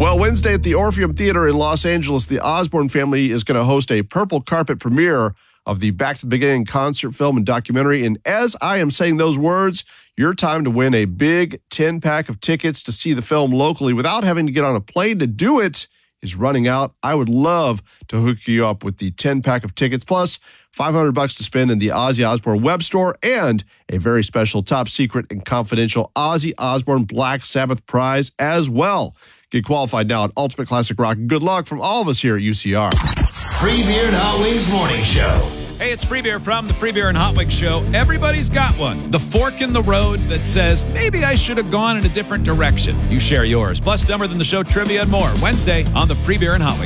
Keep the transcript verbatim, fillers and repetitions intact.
Well, Wednesday at the Orpheum Theater in Los Angeles, the Osbourne family is going to host a purple carpet premiere of the Back to the Beginning concert film and documentary. And as I am saying those words, your time to win a big ten-pack of tickets to see the film locally without having to get on a plane to do it is running out. I would love to hook you up with the ten-pack of tickets, plus five hundred bucks to spend in the Ozzy Osbourne web store and a very special top secret and confidential Ozzy Osbourne Black Sabbath prize as well. Get qualified now at Ultimate Classic Rock. Good luck from all of us here at U C R. Free Beer and Hot Wings Morning Show. Hey, it's Free Beer from the Free Beer and Hot Wings Show. Everybody's got one. The fork in the road that says, maybe I should have gone in a different direction. You share yours. Plus, Dumber Than the Show trivia and more. Wednesday on the Free Beer and Hot Wings